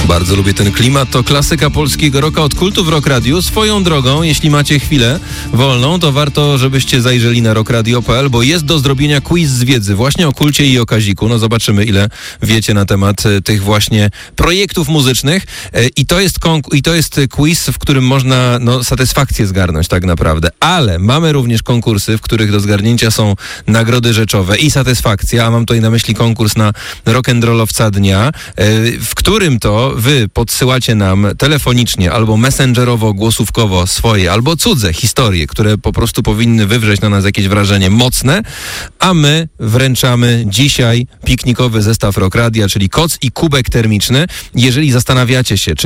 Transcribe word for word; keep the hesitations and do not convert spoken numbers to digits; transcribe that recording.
Bardzo lubię ten klimat, to klasyka polskiego rocka od kultu w Rock Radio. Swoją drogą, jeśli macie chwilę wolną, to warto, żebyście zajrzeli na rock radio kropka p l, bo jest do zrobienia quiz z wiedzy właśnie o kulcie i o Kaziku. No zobaczymy, ile wiecie na temat tych właśnie projektów muzycznych. I to jest, konk- i to jest quiz, w którym można no, satysfakcję zgarnąć tak naprawdę. Ale mamy również konkursy, w których do zgarnięcia są nagrody rzeczowe i satysfakcja, a mam tutaj na myśli konkurs na rock'n'rollowca dnia, w którym to wy podsyłacie nam telefonicznie albo messengerowo, głosówkowo swoje albo cudze historie, które po prostu powinny wywrzeć na nas jakieś wrażenie mocne, a my wręczamy dzisiaj piknikowy zestaw Rock Radia, czyli koc i kubek termiczny. Jeżeli zastanawiacie się, czy